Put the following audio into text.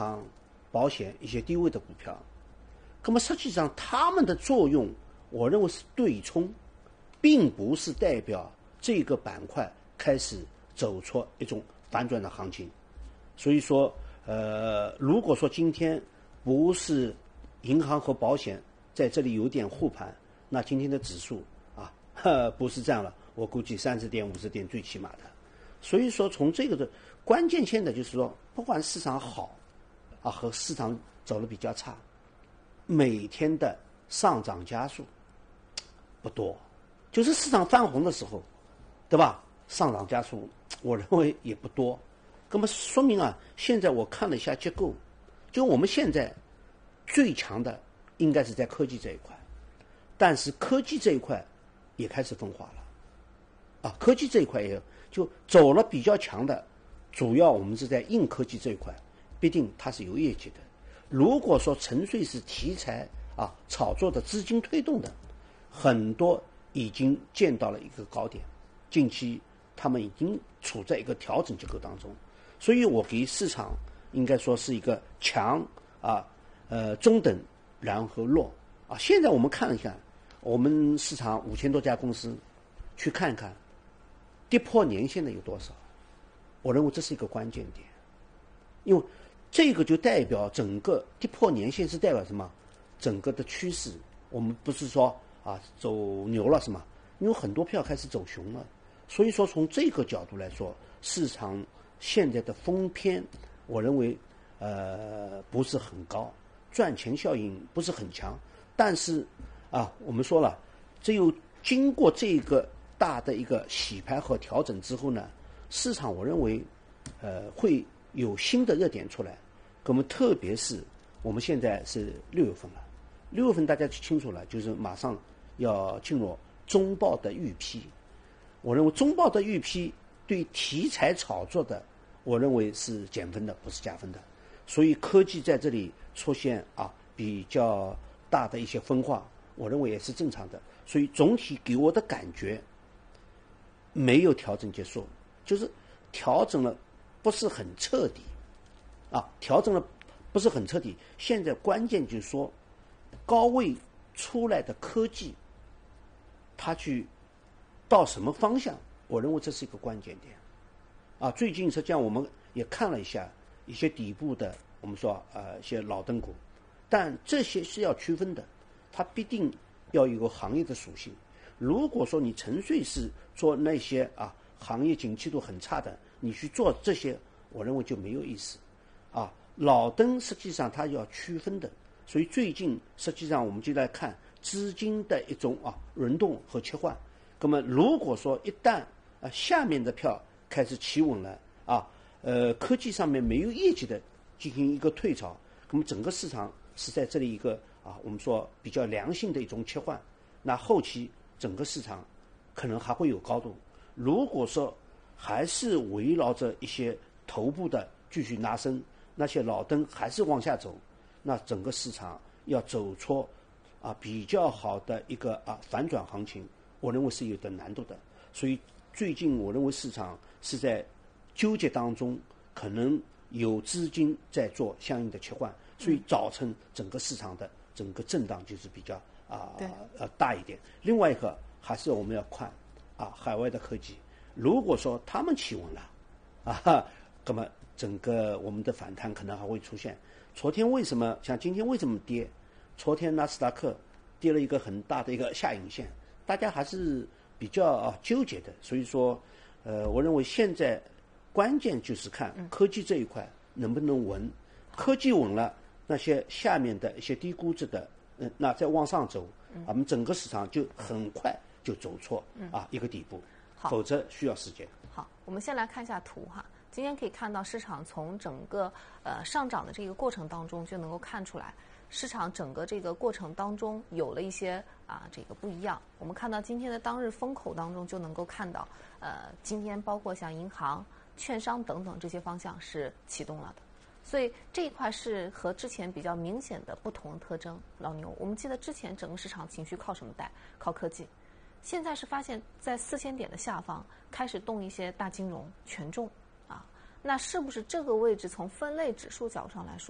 行、保险一些低位的股票。那么实际上它们的作用，我认为是对冲，并不是代表这个板块开始走出一种反转的行情。所以说，如果说今天不是银行和保险在这里有点护盘，那今天的指数不是这样了，我估计30点50点最起码的。所以说从这个的关键现在就是说，不管市场好和市场走得比较差，每天的上涨家数不多，就是市场翻红的时候，对吧？上涨家数我认为也不多。那么说明现在我看了一下结构，就我们现在最强的应该是在科技这一块，但是科技这一块也开始分化了，科技这一块也就走了比较强的，主要我们是在硬科技这一块，必定它是有业绩的。如果说纯粹是题材炒作的资金推动的，很多已经见到了一个高点，近期他们已经处在一个调整结构当中，所以我给市场应该说是一个强中等然后弱现在我们看一下，我们市场5000多家公司去看看跌破年线的有多少，我认为这是一个关键点，因为这个就代表整个跌破年线是代表什么？整个的趋势，我们不是说走牛了是吗？因为很多票开始走熊了，所以说从这个角度来说，市场现在的疯偏，我认为不是很高，赚钱效应不是很强，但是我们说了，只有经过这个大的一个洗牌和调整之后呢，市场我认为会有新的热点出来。那么特别是我们现在是6月份了，6月份大家清楚了，就是马上要进入中报的预批。我认为中报的预批对题材炒作的，我认为是减分的，不是加分的。所以科技在这里出现比较大的一些分化，我认为也是正常的。所以总体给我的感觉没有调整结束，就是调整了不是很彻底调整了不是很彻底。现在关键就是说，高位出来的科技它去到什么方向，我认为这是一个关键点最近实际上我们也看了一下一些底部的，我们说一些老灯股，但这些是要区分的，它必定要有个行业的属性。如果说你纯粹是做那些行业景气度很差的，你去做这些，我认为就没有意思老灯实际上它要区分的，所以最近实际上我们就来看资金的一种轮动和切换。那么如果说一旦下面的票开始企稳了科技上面没有业绩的进行一个退潮，那么整个市场是在这里一个我们说比较良性的一种切换，那后期整个市场可能还会有高度。如果说还是围绕着一些头部的继续拉升，那些老灯还是往下走，那整个市场要走出比较好的一个反转行情，我认为是有点难度的。所以最近我认为市场是在纠结当中，可能有资金在做相应的切换，所以造成整个市场的整个震荡就是比较大一点。另外一个还是我们要看海外的科技，如果说他们企稳了那么整个我们的反弹可能还会出现。昨天为什么像今天为什么跌？昨天纳斯达克跌了一个很大的一个下影线，大家还是比较纠结的。所以说我认为现在关键就是看科技这一块能不能稳，科技稳了，那些下面的一些低估值的那再往上走我们整个市场就很快就走出一个底部，否则需要时间。 好，我们先来看一下图哈。今天可以看到市场从整个上涨的这个过程当中就能够看出来，市场整个这个过程当中有了一些这个不一样。我们看到今天的当日风口当中就能够看到今天包括像银行、券商等等这些方向是启动了的，所以这一块是和之前比较明显的不同的特征。老牛，我们记得之前整个市场情绪靠什么带？靠科技。现在是发现在4000点的下方开始动一些大金融、权重那是不是这个位置从分类指数角度上来说